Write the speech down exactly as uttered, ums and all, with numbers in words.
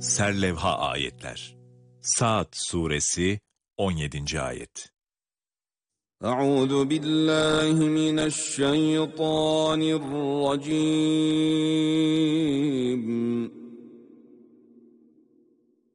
Serlevha ayetler. Sa'd suresi on yedinci ayet. Euzu billahi mineşşeytanirracim.